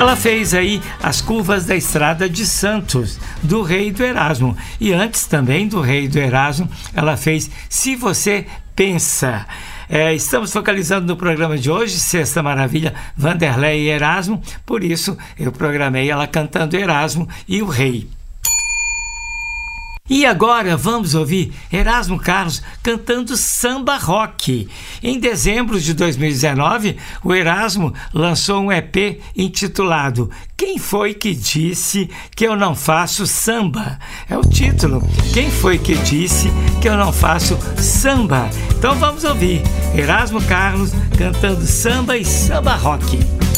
Ela fez aí As Curvas da Estrada de Santos, do Rei do Erasmo. E antes também do Rei do Erasmo, ela fez Se Você Pensa. Estamos focalizando no programa de hoje, Sexta Maravilha, Vanderlei e Erasmo. Por isso, eu programei ela cantando Erasmo e o Rei. E agora vamos ouvir Erasmo Carlos cantando samba rock. Em dezembro de 2019, o Erasmo lançou um EP intitulado Quem Foi Que Disse Que Eu Não Faço Samba? É o título. Quem foi que disse que eu não faço samba? Então vamos ouvir Erasmo Carlos cantando samba e samba rock.